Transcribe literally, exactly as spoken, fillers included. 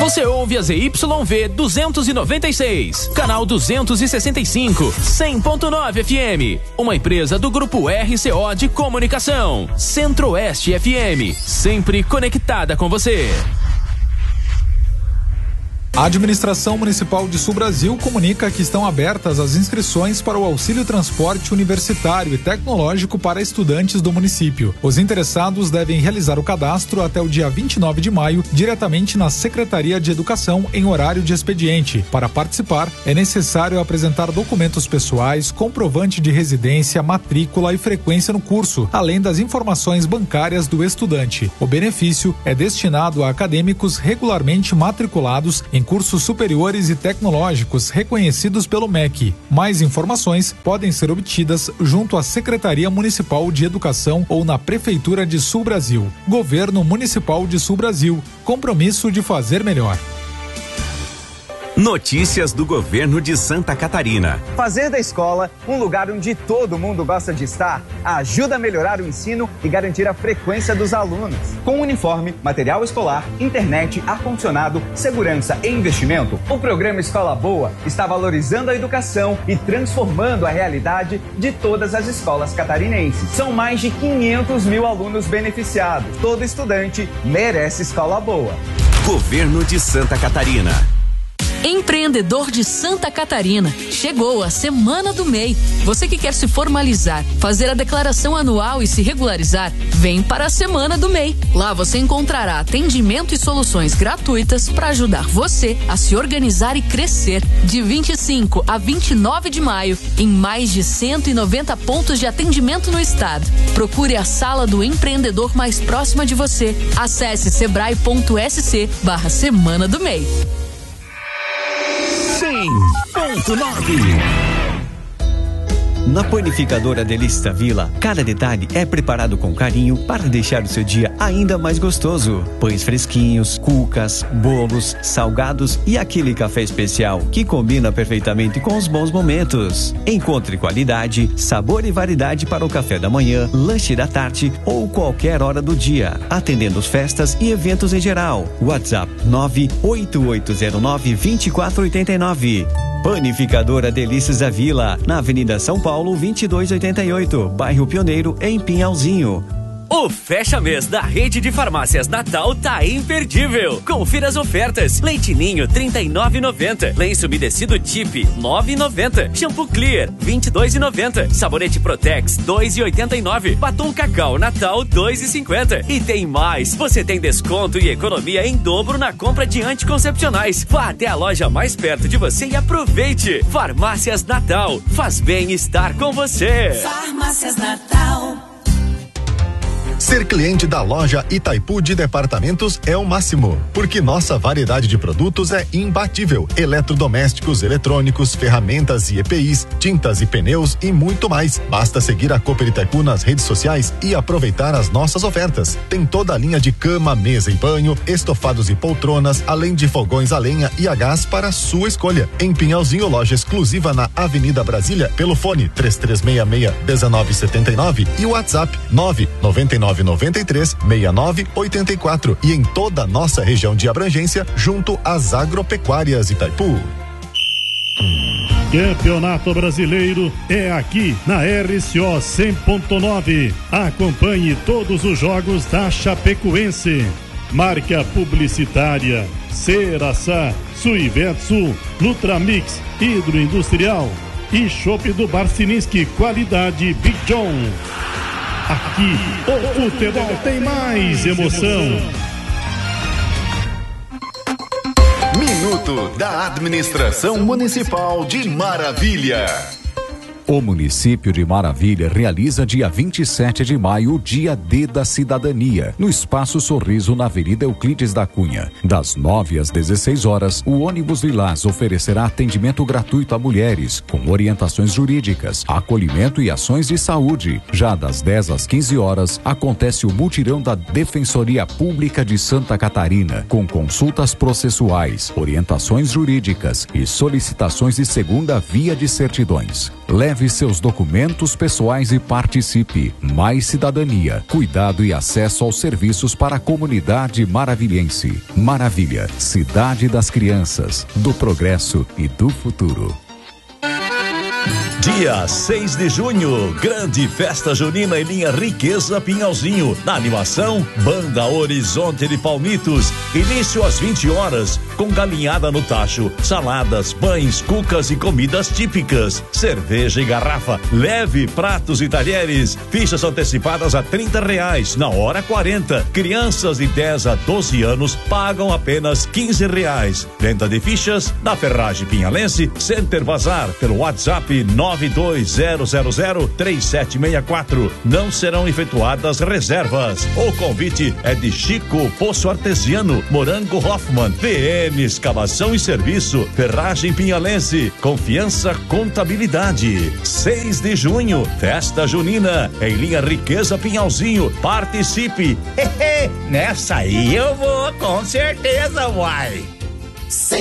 Você ouve a Z Y V duzentos e noventa e seis, canal duzentos e sessenta e cinco, cem ponto nove F M. Uma empresa do Grupo R C O de Comunicação. Centro-Oeste F M, sempre conectada com você. A Administração Municipal de Sul Brasil comunica que estão abertas as inscrições para o Auxílio Transporte Universitário e Tecnológico para estudantes do município. Os interessados devem realizar o cadastro até o dia vinte e nove de maio, diretamente na Secretaria de Educação, em horário de expediente. Para participar, é necessário apresentar documentos pessoais, comprovante de residência, matrícula e frequência no curso, além das informações bancárias do estudante. O benefício é destinado a acadêmicos regularmente matriculados em cursos superiores e tecnológicos reconhecidos pelo M E C. Mais informações podem ser obtidas junto à Secretaria Municipal de Educação ou na Prefeitura de Sul Brasil. Governo Municipal de Sul Brasil. Compromisso de fazer melhor. Notícias do Governo de Santa Catarina. Fazer da escola um lugar onde todo mundo gosta de estar ajuda a melhorar o ensino e garantir a frequência dos alunos. Com uniforme, material escolar, internet, ar-condicionado, segurança e investimento, o programa Escola Boa está valorizando a educação e transformando a realidade de todas as escolas catarinenses. São mais de quinhentos mil alunos beneficiados. Todo estudante merece escola boa. Governo de Santa Catarina. Empreendedor de Santa Catarina, chegou a Semana do M E I. Você que quer se formalizar, fazer a declaração anual e se regularizar, vem para a Semana do M E I. Lá você encontrará atendimento e soluções gratuitas para ajudar você a se organizar e crescer. De vinte e cinco a vinte e nove de maio, em mais de cento e noventa pontos de atendimento no estado. Procure a sala do empreendedor mais próxima de você. Acesse sebrae ponto s c barra Semana do M E I. cem ponto nove. Na Panificadora Delícia Vila, cada detalhe é preparado com carinho para deixar o seu dia ainda mais gostoso. Pães fresquinhos, cucas, bolos, salgados e aquele café especial que combina perfeitamente com os bons momentos. Encontre qualidade, sabor e variedade para o café da manhã, lanche da tarde ou qualquer hora do dia, atendendo festas e eventos em geral. WhatsApp nove oito oito zero nove, dois quatro oito nove. Panificadora Delícias da Vila, na Avenida São Paulo, vinte e dois oitenta e oito, bairro Pioneiro, em Pinhalzinho. O Fecha Mês da Rede de Farmácias Natal tá imperdível. Confira as ofertas. Leite Ninho trinta e nove reais e noventa centavos. Lenço umedecido Tip nove reais e noventa centavos. Shampoo Clear vinte e dois reais e noventa centavos. Sabonete Protex dois reais e oitenta e nove centavos. Batom Cacau Natal dois reais e cinquenta centavos. E tem mais. Você tem desconto e economia em dobro na compra de anticoncepcionais. Vá até a loja mais perto de você e aproveite. Farmácias Natal. Faz bem estar com você. Farmácias Natal. Ser cliente da loja Itaipu de Departamentos é o máximo, porque nossa variedade de produtos é imbatível. Eletrodomésticos, eletrônicos, ferramentas e E P Is, tintas e pneus e muito mais. Basta seguir a Cooper Itaipu nas redes sociais e aproveitar as nossas ofertas. Tem toda a linha de cama, mesa e banho, estofados e poltronas, além de fogões a lenha e a gás para sua escolha. Em Pinhalzinho, loja exclusiva na Avenida Brasília, pelo fone três três seis seis, um nove sete nove e o WhatsApp nove nove nove nove três, seis nove oito quatro e em toda a nossa região de abrangência, junto às agropecuárias Itaipu. Campeonato Brasileiro é aqui na R C O cem ponto nove. Acompanhe todos os jogos da Chapecoense. Marca publicitária Ceraçá, Suivetsul, Nutramix, Hidroindustrial e Chopp do Barcininski, qualidade Big John. Aqui, o futebol tem mais emoção. Minuto da Administração Municipal de Maravilha. O município de Maravilha realiza dia vinte e sete de maio o Dia D da Cidadania, no Espaço Sorriso, na Avenida Euclides da Cunha. Das nove às dezesseis horas, o ônibus Lilás oferecerá atendimento gratuito a mulheres, com orientações jurídicas, acolhimento e ações de saúde. Já das dez às quinze horas, acontece o mutirão da Defensoria Pública de Santa Catarina, com consultas processuais, orientações jurídicas e solicitações de segunda via de certidões. Leve Leve seus documentos pessoais e participe. Mais cidadania, cuidado e acesso aos serviços para a comunidade maravilhense. Maravilha, cidade das crianças, do progresso e do futuro. Dia seis de junho, grande festa junina em linha Riqueza Pinhalzinho. Na animação, Banda Horizonte de Palmitos. Início às vinte horas, com galinhada no tacho, saladas, pães, cucas e comidas típicas. Cerveja e garrafa, leve pratos e talheres. Fichas antecipadas a trinta reais, na hora quarenta. Crianças de dez a doze anos pagam apenas quinze reais. Venda de fichas na Ferragem Pinhalense, Center Bazar, pelo WhatsApp nove dois zero zero zero três sete seis quatro. Não serão efetuadas reservas. O convite é de Chico Poço Artesiano, Morango Hoffman, P M Escavação e Serviço, Ferragem Pinhalense, Confiança Contabilidade. seis de junho, festa junina em linha Riqueza Pinhalzinho. Participe. Nessa aí eu vou, com certeza, uai.